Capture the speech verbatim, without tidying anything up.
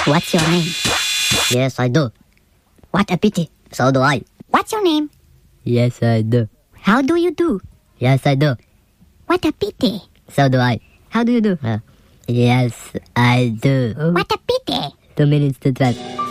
What's your name? Yes, I do. What a pity. So do I. What's your name? Yes, I do. How do you do? Yes, I do. What a pity. So do I. How do you do? Uh, yes, I do. What a pity. Two minutes to twelve.